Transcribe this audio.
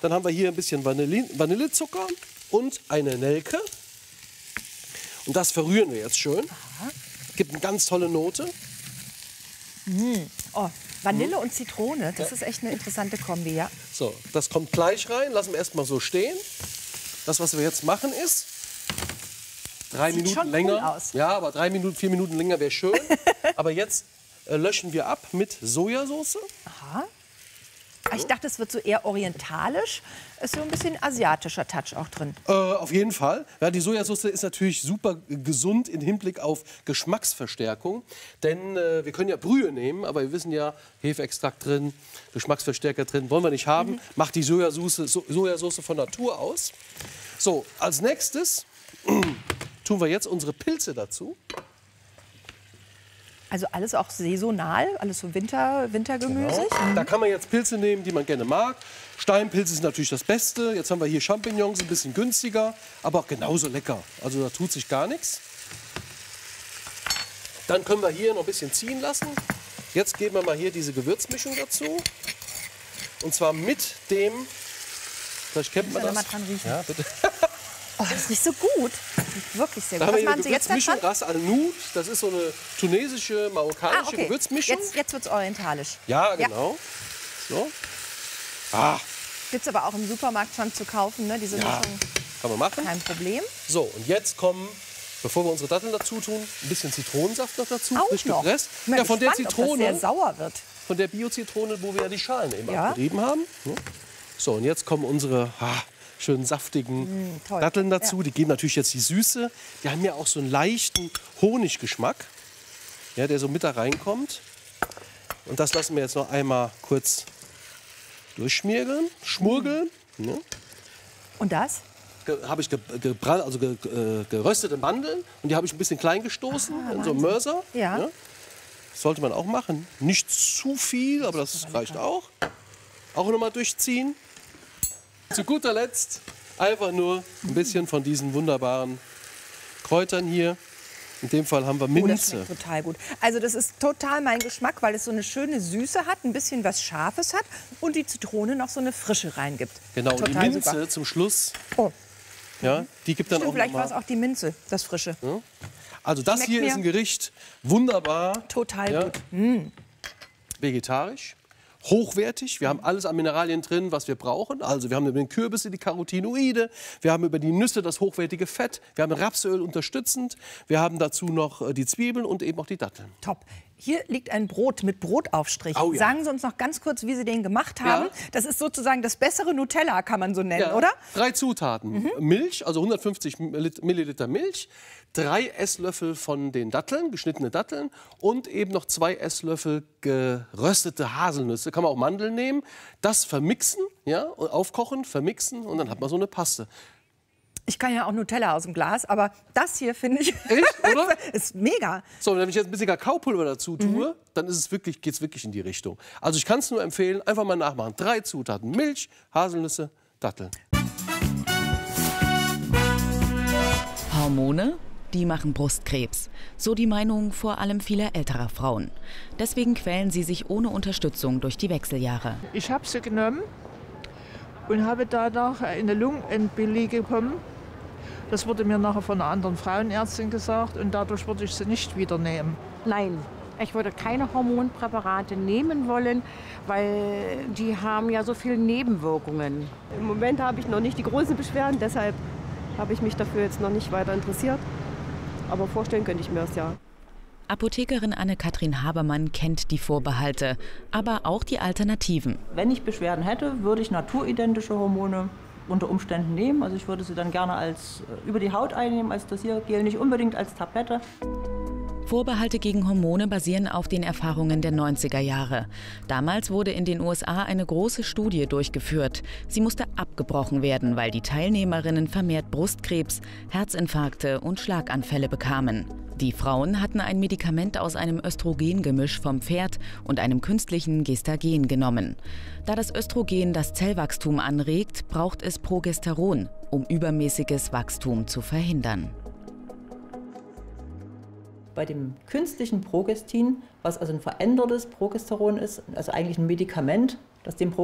Dann haben wir hier ein bisschen Vanillezucker und eine Nelke. Und das verrühren wir jetzt schön. Aha. Gibt eine ganz tolle Note. Oh, Vanille und Zitrone, das ist echt eine interessante Kombi, ja. So, das kommt gleich rein. Lassen wir erst mal so stehen. Das, was wir jetzt machen, ist 3 Sieht Minuten schon länger. cool aus. Ja, aber 3 Minuten, 4 Minuten länger wäre schön. Aber jetzt löschen wir ab mit Sojasauce. Aha. Ich dachte, es wird so eher orientalisch. Ist so ein bisschen asiatischer Touch auch drin. Auf jeden Fall. Ja, die Sojasauce ist natürlich super gesund im Hinblick auf Geschmacksverstärkung. Denn wir können ja Brühe nehmen, aber wir wissen ja, Hefeextrakt drin, Geschmacksverstärker drin, wollen wir nicht haben. Macht die Sojasauce von Natur aus. So, als nächstes tun wir jetzt unsere Pilze dazu. Also alles auch saisonal, alles so Wintergemüse. Genau. Da kann man jetzt Pilze nehmen, die man gerne mag. Steinpilze ist natürlich das Beste. Jetzt haben wir hier Champignons, ein bisschen günstiger, aber auch genauso lecker. Also da tut sich gar nichts. Dann können wir hier noch ein bisschen ziehen lassen. Jetzt geben wir mal hier diese Gewürzmischung dazu. Und zwar mit dem, vielleicht kennt man das. Mal dran riechen. Ja, bitte. Oh, das riecht so gut. Das riecht wirklich sehr Da gut. haben wir Was hier machen Sie jetzt da Gewürzmischung, dran? Ras al Noud. Das ist so eine tunesische, marokkanische Gewürzmischung. Jetzt wird es orientalisch. Ja, genau. So. Ah, Gibt es aber auch im Supermarkt schon zu kaufen, ne? Diese ja, Mischung, kann man machen. kein Problem. So, und jetzt kommen, bevor wir unsere Datteln dazu tun, ein bisschen Zitronensaft noch dazu, Auch frisch noch. gepresst. Ich bin Ja, von der gespannt, ob das Zitrone, sehr sauer wird. von der Bio-Zitrone, wo wir ja die Schalen eben Ja. abgerieben haben. So, und jetzt kommen unsere schönen saftigen toll. Datteln dazu. Die geben natürlich jetzt die Süße. Die haben ja auch so einen leichten Honiggeschmack, ja, der so mit da reinkommt. Und das lassen wir jetzt noch einmal kurz durchschmirgeln, schmurgeln. Ne? Und das? Habe ich geröstete Mandeln und die habe ich ein bisschen klein gestoßen in so einem Mörser. Ja. Das sollte man auch machen. Nicht zu viel, aber das reicht auch. Auch noch mal durchziehen. Zu guter Letzt einfach nur ein bisschen von diesen wunderbaren Kräutern hier. In dem Fall haben wir Oh, das Minze. schmeckt total gut. Also das ist total mein Geschmack, weil es so eine schöne Süße hat, ein bisschen was Scharfes hat und die Zitrone noch so eine Frische reingibt. Genau, und die Total Minze super. zum Schluss, Oh, ja, die gibt dann stimmt, auch vielleicht war es nochmal. auch die Minze, das Frische. Also das Schmeckt hier ist mir ein Gericht, wunderbar. Total gut. Vegetarisch, hochwertig. Wir haben alles an Mineralien drin, was wir brauchen. Also wir haben über den Kürbisse die Carotinoide, wir haben über die Nüsse das hochwertige Fett, wir haben Rapsöl unterstützend, wir haben dazu noch die Zwiebeln und eben auch die Datteln. Top. Hier liegt ein Brot mit Brotaufstrich. Oh ja. Sagen Sie uns noch ganz kurz, wie Sie den gemacht haben. Ja. Das ist sozusagen das bessere Nutella, kann man so nennen, Ja, oder? 3 Zutaten. Milch, also 150 Milliliter Milch, 3 Esslöffel von den Datteln, geschnittene Datteln und eben noch 2 Esslöffel geröstete Haselnüsse. Kann man auch Mandeln nehmen. Das vermixen, ja, und aufkochen, vermixen und dann hat man so eine Paste. Ich kann ja auch Nutella aus dem Glas, aber das hier finde ich Echt, oder? ist mega. So, und wenn ich jetzt ein bisschen Kakaopulver dazu tue, dann ist es wirklich, geht's wirklich in die Richtung. Also ich kann es nur empfehlen, einfach mal nachmachen. 3 Zutaten, Milch, Haselnüsse, Datteln. Hormone, die machen Brustkrebs. So die Meinung vor allem vieler älterer Frauen. Deswegen quälen sie sich ohne Unterstützung durch die Wechseljahre. Ich habe sie genommen und habe danach eine Lungenentbildung bekommen. Das wurde mir nachher von einer anderen Frauenärztin gesagt und dadurch würde ich sie nicht wieder nehmen. Nein, ich würde keine Hormonpräparate nehmen wollen, weil die haben ja so viele Nebenwirkungen. Im Moment habe ich noch nicht die großen Beschwerden, deshalb habe ich mich dafür jetzt noch nicht weiter interessiert. Aber vorstellen könnte ich mir das ja. Apothekerin Anne-Kathrin Habermann kennt die Vorbehalte, aber auch die Alternativen. Wenn ich Beschwerden hätte, würde ich naturidentische Hormone unter Umständen nehmen. Also ich würde sie dann gerne über die Haut einnehmen, als Dosiergel, nicht unbedingt als Tablette. Vorbehalte gegen Hormone basieren auf den Erfahrungen der 90er Jahre. Damals wurde in den USA eine große Studie durchgeführt. Sie musste abgebrochen werden, weil die Teilnehmerinnen vermehrt Brustkrebs, Herzinfarkte und Schlaganfälle bekamen. Die Frauen hatten ein Medikament aus einem Östrogengemisch vom Pferd und einem künstlichen Gestagen genommen. Da das Östrogen das Zellwachstum anregt, braucht es Progesteron, um übermäßiges Wachstum zu verhindern. Bei dem künstlichen Progestin, was also ein verändertes Progesteron ist, also eigentlich ein Medikament, das dem